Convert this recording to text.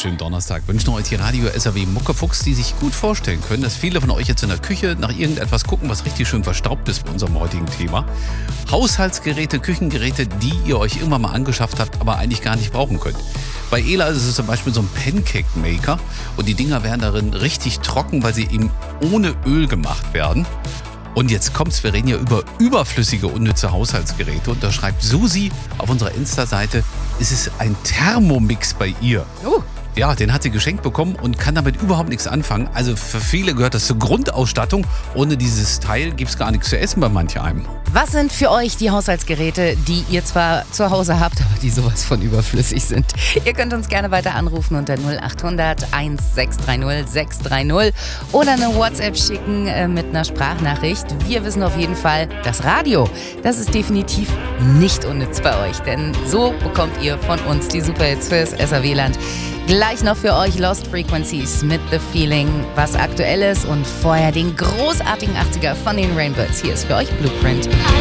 wunderschönen Donnerstag. Wünschen euch die Radio SAW Muckefuchs, die sich gut vorstellen können, dass viele von euch jetzt in der Küche nach irgendetwas gucken, was richtig schön verstaubt ist bei unserem heutigen Thema. Haushaltsgeräte, Küchengeräte, die ihr euch irgendwann mal angeschafft habt, aber eigentlich gar nicht brauchen könnt. Bei Ela ist es zum Beispiel so ein Pancake-Maker und die Dinger werden darin richtig trocken, weil sie eben ohne Öl gemacht werden. Und jetzt kommt's, wir reden ja über überflüssige, unnütze Haushaltsgeräte. Und da schreibt Susi auf unserer Insta-Seite, es ist ein Thermomix bei ihr. Ja, den hat sie geschenkt bekommen und kann damit überhaupt nichts anfangen. Also für viele gehört das zur Grundausstattung. Ohne dieses Teil gibt's gar nichts zu essen bei manch einem. Was sind für euch die Haushaltsgeräte, die ihr zwar zu Hause habt, aber die sowas von überflüssig sind? Ihr könnt uns gerne weiter anrufen unter 0800 1630 630 oder eine WhatsApp schicken mit einer Sprachnachricht. Wir wissen auf jeden Fall, das Radio, das ist definitiv nicht unnütz bei euch, denn so bekommt ihr von uns die Superhits fürs SAW-Land. Gleich noch für euch Lost Frequencies mit The Feeling, was aktuell ist, und vorher den großartigen 80er von den Rainbirds. Hier ist für euch Blueprint.